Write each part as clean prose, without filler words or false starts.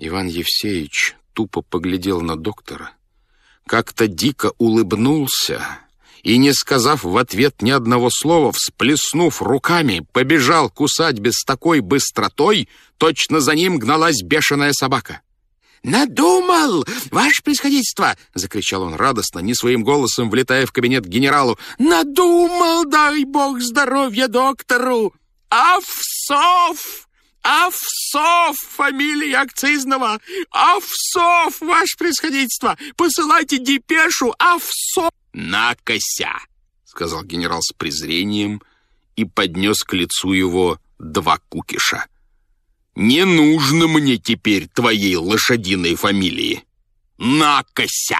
Иван Евсеевич тупо поглядел на доктора, как-то дико улыбнулся и, не сказав в ответ ни одного слова, всплеснув руками, побежал к усадьбе с такой быстротой, точно за ним гналась бешеная собака. «Надумал, ваше превосходительство!» — закричал он радостно, не своим голосом влетая в кабинет к генералу. «Надумал, дай бог здоровья доктору! Овсов! Овсов! Фамилия акцизного! Овсов, ваше превосходительство! Посылайте депешу! Овсов!» «Накося!» — сказал генерал с презрением и поднес к лицу его 2 кукиша. «Не нужно мне теперь твоей лошадиной фамилии. Накося!»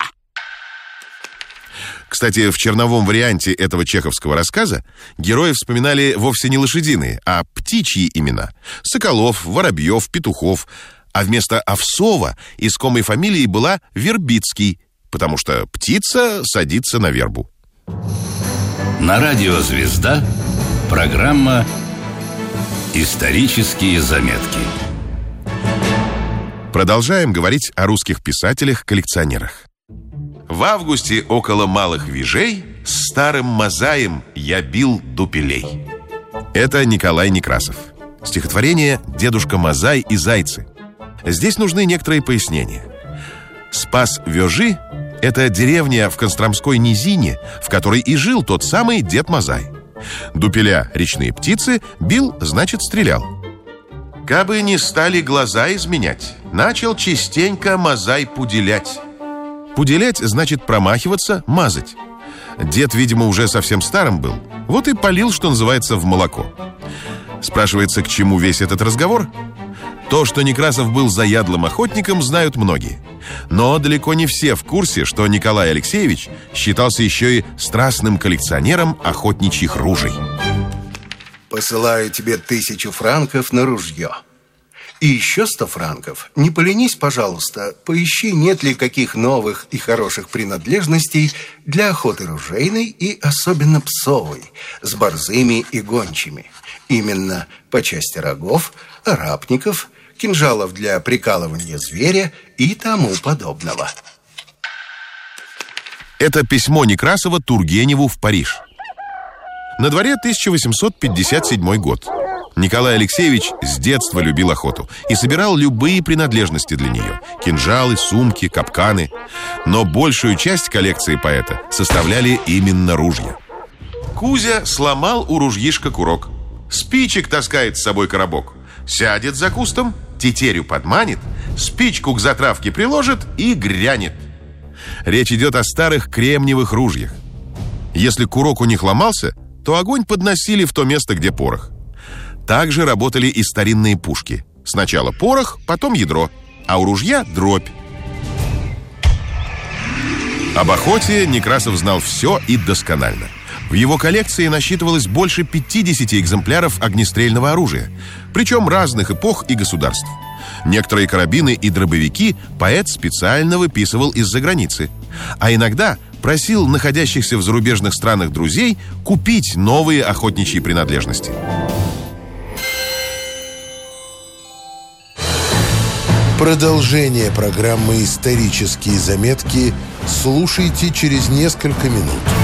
Кстати, в черновом варианте этого чеховского рассказа герои вспоминали вовсе не лошадиные, а птичьи имена: Соколов, Воробьев, Петухов. А вместо Овсова искомой фамилией была Вербицкий, потому что птица садится на вербу. На радио «Звезда» программа «Исторические заметки». Продолжаем говорить о русских писателях-коллекционерах. В августе около Малых Вижей с старым Мазаем я бил дупелей. Это Николай Некрасов. Стихотворение «Дедушка Мазай и зайцы». Здесь нужны некоторые пояснения. Спас-Вёжи — это деревня в Костромской низине, в которой и жил тот самый дед Мазай. Дупеля, речные птицы, бил, значит, стрелял. Кабы не стали глаза изменять, начал частенько Мазай пуделять. Пуделять значит промахиваться, мазать. Дед, видимо, уже совсем старым был, вот и полил, что называется, в молоко. Спрашивается, к чему весь этот разговор? То, что Некрасов был заядлым охотником, знают многие. Но далеко не все в курсе, что Николай Алексеевич считался еще и страстным коллекционером охотничьих ружей. Посылаю тебе 1000 франков на ружье. И еще 100 франков. Не поленись, пожалуйста, поищи, нет ли каких новых и хороших принадлежностей для охоты ружейной и особенно псовой, с борзыми и гончими. Именно по части рогов, арапников, кинжалов для прикалывания зверя и тому подобного. Это письмо Некрасова Тургеневу в Париж. На дворе 1857 год. Николай Алексеевич с детства любил охоту и собирал любые принадлежности для нее: кинжалы, сумки, капканы. Но большую часть коллекции поэта составляли именно ружья. Кузя сломал у ружьишка курок, спичек таскает с собой коробок, сядет за кустом, тетерю подманит, спичку к затравке приложит и грянет. Речь идет о старых кремниевых ружьях. Если курок у них ломался, то огонь подносили в то место, где порох. Также работали и старинные пушки. Сначала порох, потом ядро, а у ружья дробь. Об охоте Некрасов знал все и досконально. В его коллекции насчитывалось больше 50 экземпляров огнестрельного оружия, причем разных эпох и государств. Некоторые карабины и дробовики поэт специально выписывал из-за границы, а иногда просил находящихся в зарубежных странах друзей купить новые охотничьи принадлежности. Продолжение программы «Исторические заметки» слушайте через несколько минут.